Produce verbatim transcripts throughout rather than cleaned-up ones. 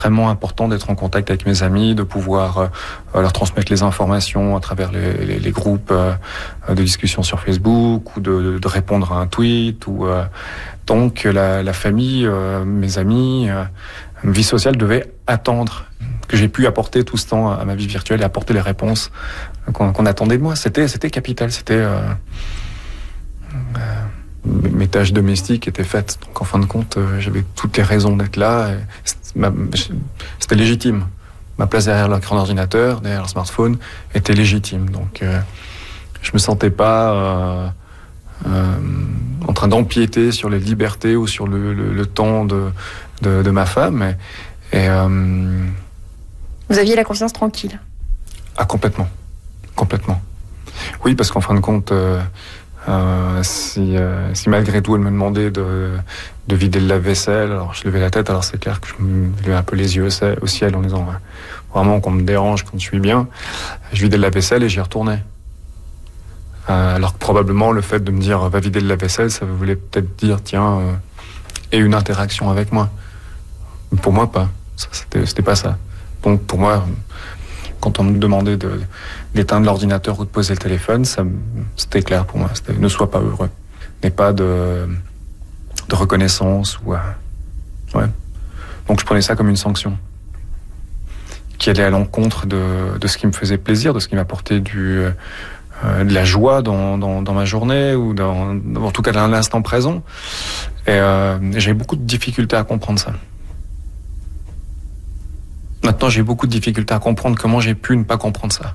Vraiment important d'être en contact avec mes amis, de pouvoir euh, leur transmettre les informations à travers les, les, les groupes euh, de discussion sur Facebook ou de, de répondre à un tweet. Ou, euh, donc la, la famille, euh, mes amis, euh, ma vie sociale devait attendre que j'ai pu apporter tout ce temps à ma vie virtuelle et apporter les réponses qu'on, qu'on attendait de moi. C'était, c'était capital, c'était... Euh, euh, mes tâches domestiques étaient faites. Donc en fin de compte, euh, j'avais toutes les raisons d'être là. Et c'était, ma, c'était légitime. Ma place derrière l'écran d'ordinateur, derrière le smartphone, était légitime. Donc euh, je me sentais pas euh, euh, en train d'empiéter sur les libertés ou sur le, le, le temps de, de, de ma femme. Et, et euh, vous aviez la conscience tranquille? Ah, complètement. Complètement. Oui, parce qu'en fin de compte... Euh, Euh, si, euh, si malgré tout elle me demandait de, de vider le lave-vaisselle, alors je levais la tête, alors c'est clair que je me levais un peu les yeux au ciel en disant ouais, vraiment qu'on me dérange quand je suis bien. Je vidais le lave-vaisselle et j'y retournais. Euh, alors que probablement le fait de me dire va vider le lave-vaisselle, ça voulait peut-être dire tiens, euh, et une interaction avec moi. Pour moi pas, ça, c'était, c'était pas ça. Donc pour moi, quand on me demandait de, d'éteindre l'ordinateur ou de poser le téléphone, ça, c'était clair pour moi. C'était, ne sois pas heureux. N'aie pas de, de reconnaissance. Ou, euh, ouais. Donc je prenais ça comme une sanction qui allait à l'encontre de, de ce qui me faisait plaisir, de ce qui m'apportait du, euh, de la joie dans, dans, dans ma journée, ou dans, en tout cas dans l'instant présent. Et euh, j'ai beaucoup de difficultés à comprendre ça. Maintenant, j'ai beaucoup de difficultés à comprendre comment j'ai pu ne pas comprendre ça.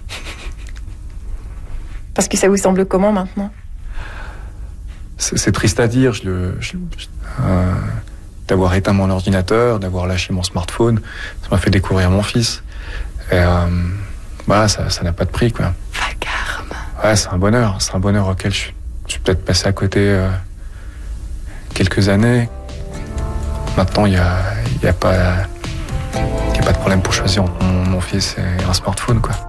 Parce que ça vous semble comment maintenant? C'est, c'est triste à dire, je, je, je, euh, d'avoir éteint mon ordinateur, d'avoir lâché mon smartphone, ça m'a fait découvrir mon fils. Et euh, voilà, ça, ça n'a pas de prix, quoi. Vacarme. Ouais, c'est un bonheur, c'est un bonheur auquel je, je suis peut-être passé à côté euh, quelques années. Maintenant, il y a, y a pas... Il n'y a pas de problème pour choisir entre mon, mon fils et un smartphone, quoi.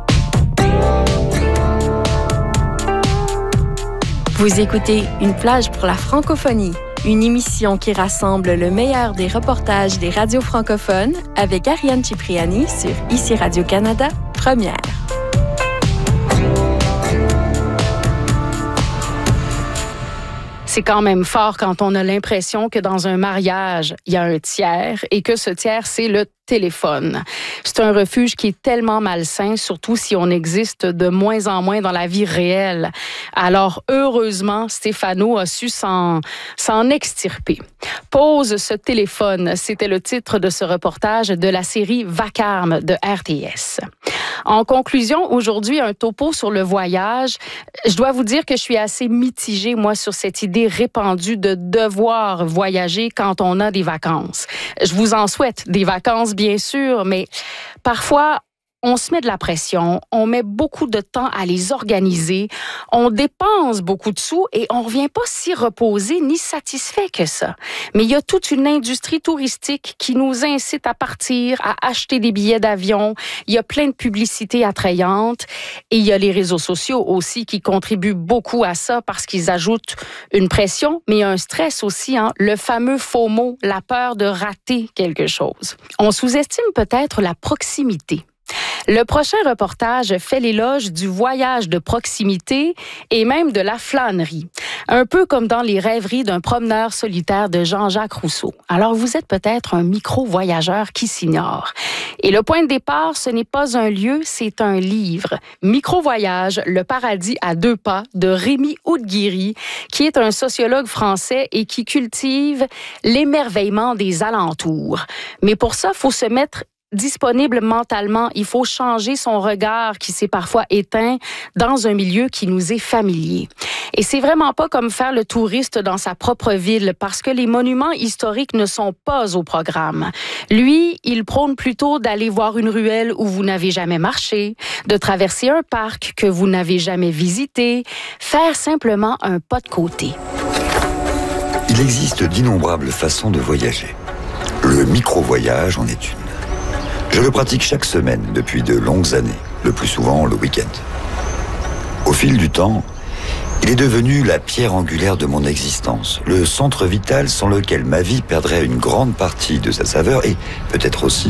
Vous écoutez Une plage pour la francophonie, une émission qui rassemble le meilleur des reportages des radios francophones avec Ariane Cipriani sur Ici Radio-Canada, Première. C'est quand même fort quand on a l'impression que dans un mariage, il y a un tiers et que ce tiers, c'est le téléphone. C'est un refuge qui est tellement malsain, surtout si on existe de moins en moins dans la vie réelle. Alors, heureusement, Stéphano a su s'en, s'en extirper. Pose ce téléphone, c'était le titre de ce reportage de la série Vacarme de R T S. En conclusion, aujourd'hui, un topo sur le voyage. Je dois vous dire que je suis assez mitigée, moi, sur cette idée répandue de devoir voyager quand on a des vacances. Je vous en souhaite des vacances, bien sûr, mais parfois, on se met de la pression, on met beaucoup de temps à les organiser, on dépense beaucoup de sous et on revient pas si reposé ni satisfait que ça. Mais il y a toute une industrie touristique qui nous incite à partir, à acheter des billets d'avion. Il y a plein de publicités attrayantes et il y a les réseaux sociaux aussi qui contribuent beaucoup à ça parce qu'ils ajoutent une pression, mais un stress aussi, hein, le fameux FOMO, la peur de rater quelque chose. On sous-estime peut-être la proximité. Le prochain reportage fait l'éloge du voyage de proximité et même de la flânerie. Un peu comme dans les rêveries d'un promeneur solitaire de Jean-Jacques Rousseau. Alors vous êtes peut-être un micro-voyageur qui s'ignore. Et le point de départ, ce n'est pas un lieu, c'est un livre. Micro-voyage, le paradis à deux pas de Rémi Oudguiri, qui est un sociologue français et qui cultive l'émerveillement des alentours. Mais pour ça, il faut se mettre disponible mentalement. Il faut changer son regard qui s'est parfois éteint dans un milieu qui nous est familier. Et c'est vraiment pas comme faire le touriste dans sa propre ville parce que les monuments historiques ne sont pas au programme. Lui, il prône plutôt d'aller voir une ruelle où vous n'avez jamais marché, de traverser un parc que vous n'avez jamais visité, faire simplement un pas de côté. Il existe d'innombrables façons de voyager. Le micro-voyage en est une. Je le pratique chaque semaine depuis de longues années, le plus souvent le week-end. Au fil du temps, Il est devenu la pierre angulaire de mon existence, le centre vital sans lequel ma vie perdrait une grande partie de sa saveur et peut-être aussi